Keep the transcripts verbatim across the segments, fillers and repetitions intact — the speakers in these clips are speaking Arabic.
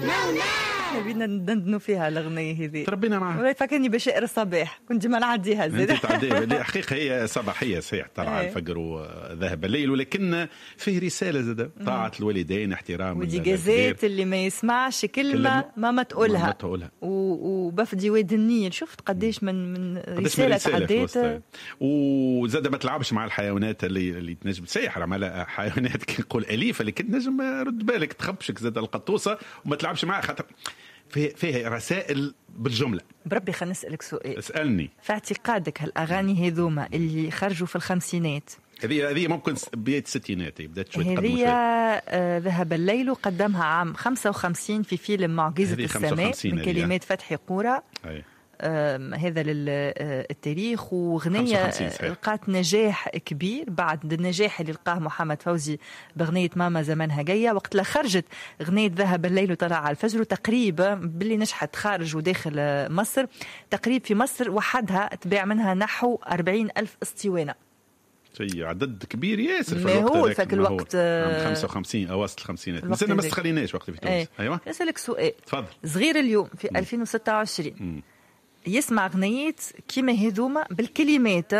بينا ندندنوا فيها الأغنية هذه. تربينا معها. فكاني بشائر الصباح كنت ما نعديها زين. أنت تعديها حقيقة هي صباحية صحيح طلع الفجر وذهب الليل ولكن فيه رسالة زاد طاعة الوالدين احترام ودي جازات اللي ما يسمعش كلمة ما ما تقولها, ما تقولها. وبفدي واد النيل شفت قديش من من رسالة تعديت وزاد ما تلعبش مع الحيوانات اللي اللي تنجم تسيح على حيوانات كي نقول أليفة لكن نجم رد بالك تخبشك زاد القطوسة وما تلعبش معها خاطر فيه فيه رسائل بالجملة. بربي خلينا نسألك سؤال. اسألني. في اعتقادك هالأغاني هذوما اللي خرجوا في الخمسينات هذه هذه ممكن بداية الستينات بدأت شوي تقدم شوي. هذه ذهب الليل وقدمها عام خمسة وخمسين في فيلم معجزة السماء من كلمات فتحي قورة. هذا للتاريخ وغنية لقات نجاح كبير بعد النجاح اللي لقاه محمد فوزي بغنية ماما زمانها جاية. وقت لا خرجت غنية ذهب الليل وطلع على الفجر تقريبا باللي نجحت خارج وداخل مصر تقريب في مصر وحدها تباع منها نحو أربعين ألف اسطوانة. شيء عدد كبير ياسر في الوقت هو ذاك الوقت عام خمسة وخمسين أواسط الخمسينات بس أنا ما استخليناش وقت في تونس. أي. أيوة نسألك سؤال تفضل. صغير اليوم في م. ألفين وستة وعشرين م. يسمع غنيات كيما هذوما بالكلمات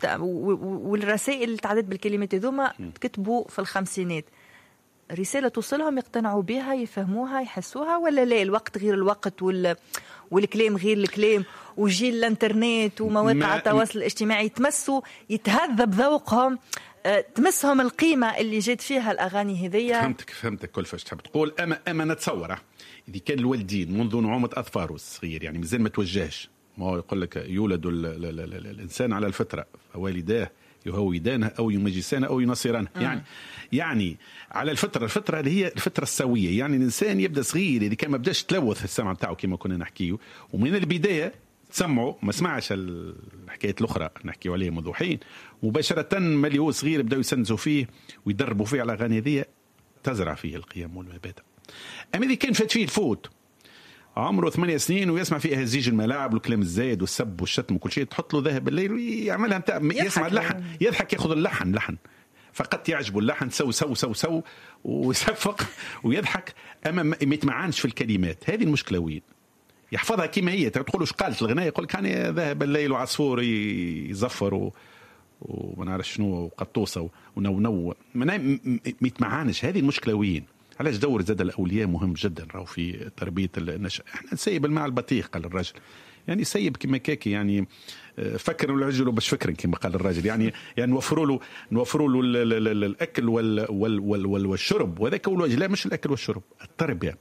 والرسائل اللي تعدت بالكلمات هذوما تكتبوا في الخمسينات رسالة توصلهم يقتنعوا بها يفهموها يحسوها ولا لا الوقت غير الوقت وال... والكلام غير الكلام وجيل الانترنت ومواقع التواصل الاجتماعي يتمسوا يتهذب ذوقهم أه، تمسهم القيمة اللي جات فيها الأغاني هذية. فهمتك فهمتك كل فاش تحب تقول أما أما نتصوره إذا كان الوالدين منذ نعومة أظفاره الصغير يعني مازال ما توجهش ما هو يقول لك يولد ال ال ال ال الإنسان على الفطرة فوالداه يهودانه أو يمجسانه أو ينصرانه م. يعني يعني على الفطرة الفطرة اللي هي الفطرة السوية يعني الإنسان يبدأ صغير إذا كان ما بداش تلوث السمع بتاعه كما كنا نحكيه ومن البداية تسمعوا ما سمعش الحكاية الأخرى نحكيه عليه منذ حين مباشرة ملي هو صغير بدأوا يسنزوا فيه ويدربوا فيه على أغاني ذي تزرع فيه القيم والمبادئ. أما إذا كان فات فيه الفوت عمره ثمانية سنين ويسمع فيه هزيج الملاعب والكلام الزايد والسب والشتم وكل شيء تحط له ذهب الليل ويعملها متاع يسمع اللحن يضحك ياخذ اللحن لحن فقط يعجبه اللحن سو سو سو سو ويصفق ويضحك أما ما يتمعنش في الكلمات. هذه المشكلة وين يحفظها كما هي تقول وش قالت الغناء يقول كان ذهب الليل وعصفور يزفر وما نعرف شنو وقطوسة ونو نو ما يتمعنش. هذه المشكلة وين علاش دور زاد الأولياء مهم جدا راهو في تربية النشأ. احنا نسيب الماء البطيخ قال الرجل يعني سيب كما كاكي يعني فكر الرجل باش فكر كما قال الرجل يعني يعني نوفروا له نوفروا له الأكل وال وال وال والشرب وذاك هو الوجه لا مش الأكل والشرب التربية.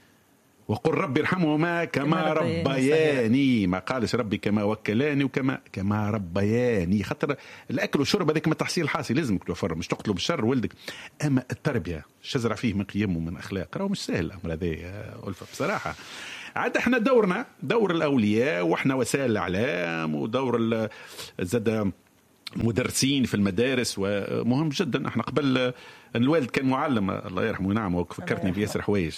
وقل ربي ارحمهما كما ربياني ما قالش ربي كما وكلاني وكما كما ربياني خاطر الاكل والشرب هذاك من تحصيل حاصل لازمك توفر مش تقتلوا بالشر ولدك. اما التربيه شزرع فيه من قيم ومن اخلاق راهو مش سهل الامر هذا يا ألفة بصراحه. عاد احنا دورنا دور الاولياء واحنا وسائل الاعلام ودور زاد مدرسين في المدارس ومهم جدا. احنا قبل الوالد كان معلم الله يرحمه وينعمه وفكرتني بياسر حوايج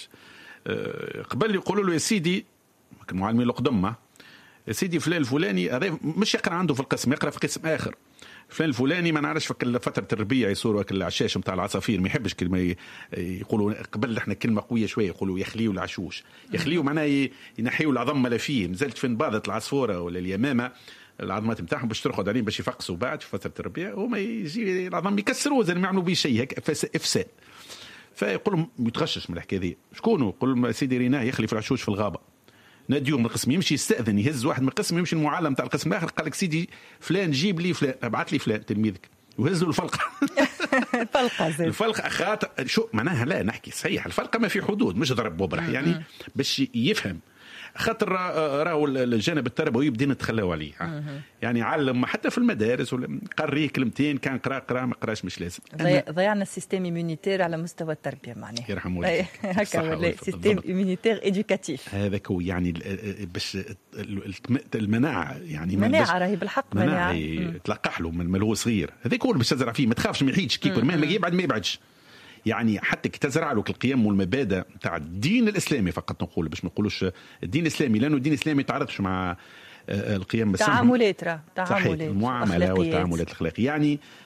قبل يقولوا له يا سيدي كان معلمين القدمة يا سيدي فلان الفلاني هذا مش يقرأ عنده في القسم يقرأ في قسم آخر فلان الفلاني ما نعرفش في فترة الربيع يصور وكل العشاش متاع العصافير ما يحبش كلمة يقولوا قبل احنا كلمة قوية شوية يقولوا يخليوا العشوش يخليوا معناه ينحيوا العظم ما فيه نزلت فين باضة العصفورة ولا اليمامة العظمات نتاعهم باش ترقد عليهم باش يفقسوا بعد في فترة الربيع وما يجي العظم يكسروه زي ما يعملوا به شيء هيك افساد. فيقول يتغشش من الحكايه دي شكونه يقول سيدي ريناه يخلي في العشوش في الغابه ناديهم من القسم يمشي يستاذن يهز واحد من القسم يمشي المعلم تاع القسم الاخر قال لك سيدي فلان جيب لي فلان ابعث لي فلان تلميذك وهز له الفلقه الفلقه زين الفلقه اخات شو معناها لا نحكي صحيح الفلقه ما في حدود مش ضرب وبرح يعني باش يفهم خاطر راهو الجانب التربوي بدينا نتخلاو عليه يعني علم حتى في المدارس ولا قريه كلمتين كان قرا قرا ما قراش مش لازم ضيعنا السيستم ايمونيتير على مستوى التربيه معناها يرحم والديك هكا ولا سيستم ايمونيتير ايدوكاتيف هذاك هو يعني باش المناعه يعني المناعه راهي بالحق مناعه تلقح له من هو صغير هذاك هو باش تزرع فيه ما تخافش ما يحيدش كيكبر مهما يبعد ما يبعدش يعني حتى كي تزرع له القيم والمبادئ تاع الدين الاسلامي فقط نقول باش ما نقولوش الدين الاسلامي لانه الدين الاسلامي تعرضش مع القيم تعاملات راه تعاملات المعامله والتعاملات الاخلاقيه يعني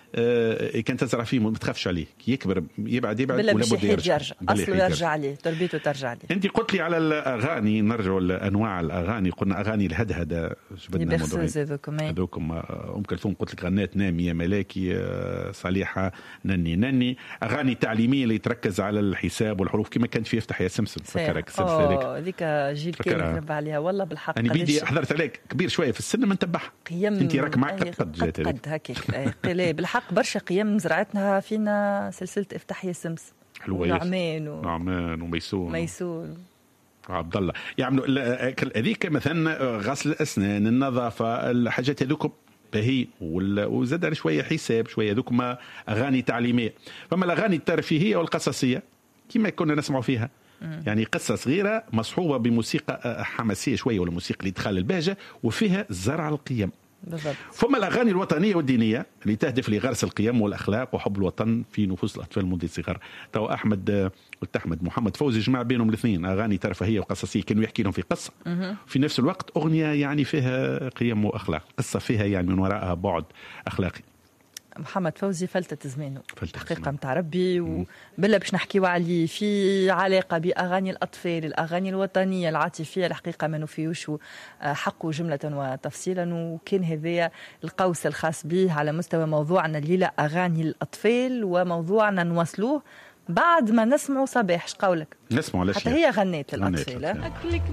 آه كان تزرع فيه ما تخافش عليه، كي يكبر يبعد يبعد ولا بد يرجع, يرجع. اصله يرجع عليه، تربيته ترجع عليه. انت قلت لي على الاغاني، نرجعوا لانواع الاغاني، قلنا اغاني الهدهده، جبدنا موضوعين هذوكم. ام كلثوم قلت لك غنات نامي يا ملاكي، صالحه نني نني، اغاني تعليميه اللي تركز على الحساب والحروف كما كانت في يفتح يا سمسم، فكرك السلسله هذيك؟ اه هذيك جيل كامل تربى عليها والله بالحق. انا بيدي حضرت عليك كبير شويه في السن ما نتبعها، انت راك معك قد جات قد هكاك قلي بالحق برشا قيم زرعتنا فينا سلسله افتح يا سمسم، نعمان و... نعمان وميسون ميسون عبد الله يعملوا هذيك مثلا غسل الاسنان، النظافه، الحاجات هذوك باهي، وزاد شويه حساب شويه ذوك ما اغاني تعليميه. فما الاغاني الترفيهيه والقصصيه كما كنا نسمع فيها، يعني قصه صغيره مصحوبه بموسيقى حماسيه شويه ولا موسيقى لادخال البهجه وفيها زرع القيم بالضبط. ثم الاغاني الوطنيه والدينيه اللي تهدف لغرس القيم والاخلاق وحب الوطن في نفوس الاطفال منذ الصغر. تو احمد قلت احمد محمد فوزي جمع بينهم الاثنين، اغاني ترفيهيه وقصصيه كانوا يحكي لهم في قصه، في نفس الوقت اغنيه يعني فيها قيم واخلاق، قصه فيها يعني من وراءها بعد اخلاقي. محمد فوزي فلتة زمانه حقيقة متاع ربي، وبلا باش نحكيوا عليه في علاقة بأغاني الأطفال، الأغاني الوطنية العاطفية الحقيقة ما نفيوش حقه جملة وتفصيلا. وكان هذا القوس الخاص به على مستوى موضوعنا الليلة، أغاني الأطفال، وموضوعنا نواصلوه بعد ما نسمعوا صباح. اش قولك؟ نسمعوا حتى هي غنيت الأطفال.